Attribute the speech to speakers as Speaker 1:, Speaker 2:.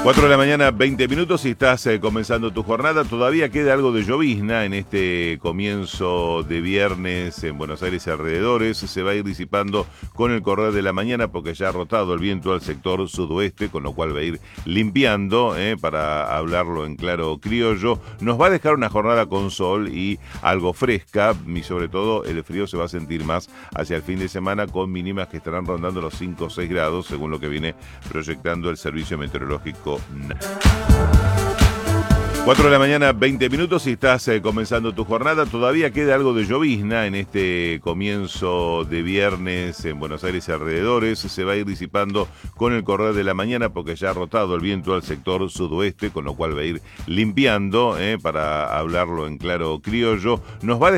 Speaker 1: 4 de la mañana, 20 minutos y estás comenzando tu jornada. Todavía queda algo de llovizna en este comienzo de viernes en Buenos Aires y alrededores. Se va a ir disipando con el correr de la mañana porque ya ha rotado el viento al sector sudoeste, con lo cual va a ir limpiando, para hablarlo en claro criollo. Nos va a dejar una jornada con sol y algo fresca, y sobre todo el frío se va a sentir más hacia el fin de semana, con mínimas que estarán rondando los 5 o 6 grados, según lo que viene proyectando el Servicio Meteorológico. 4 de la mañana, 20 minutos y estás comenzando tu jornada. Todavía queda algo de llovizna en este comienzo de viernes en Buenos Aires y alrededores. Se va a ir disipando con el correr de la mañana porque ya ha rotado el viento al sector sudoeste, con lo cual va a ir limpiando, para hablarlo en claro criollo. Nos va a